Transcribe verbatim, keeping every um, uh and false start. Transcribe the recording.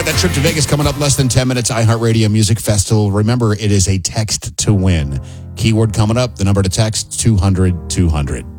right, that trip to Vegas coming up less than ten minutes. iHeartRadio Music Festival. Remember, it is a text to win. Keyword coming up, the number to text, two hundred two hundred.